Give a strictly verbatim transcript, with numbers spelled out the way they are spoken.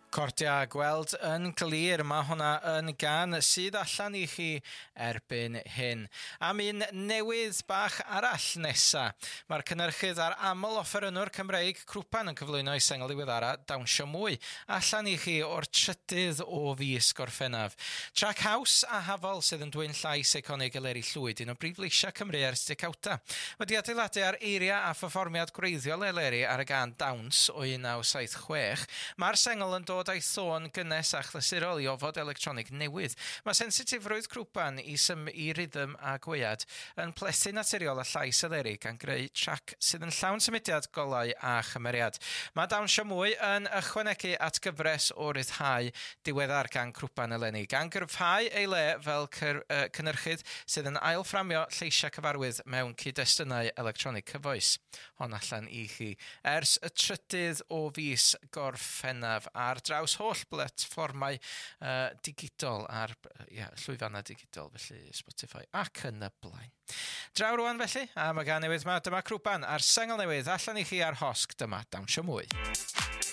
Cordia gweld yn glir, mae hwnna yn gan sydd allan i chi erbyn hyn. Am un newydd bach arall nesa. Mae'r cynnyrchydd ar aml offerynnwr Cymreig Crwpan yn cyflwyno ei sengl ddiweddara Dawnsio Mwy allan i chi o'r trydydd o fis Gorffennaf. Trac haws a hafol sydd yn dwyn llais eiconig Eleri Llwyd, un o brif leisia Cymru ers degawda. Wedi adeiladu ar eiria a pherfformiad gwreiddiol Eleri ar y gân Dawns o un naw saith chwech. Mae'r sengl yn dod a'i sôn gynnes a chlysurol i ofod electronig newydd. Mae sensitifrwydd Crwpan i, sym, i rhythm a gwead yn plethu naturiol a llais Eleri gan greu trac sydd yn llawn symudiad, golau a chymeriad. Mae Dawnsio Mwy yn ychwanegu at gyfres o ryddhau diweddar gan Crwpan eleni, gan gyrfhau ei le fel cyr, uh, cynnyrchydd sydd yn ailfframio lleisia cyfarwydd mewn cyd-destynau electronig cyfoes. Hon allan i chi ers y trydydd o fis Gorffennaf ar draws holl bletfformau uh, digidol a'r ia, llwyfannau digidol, felly Spotify ac yn y blaen. Draw rwan felly, a mae gan newydd ma, dyma Crwpan a'r sengl newydd allan i chi ar hosg, dyma Dawnsio Mwy.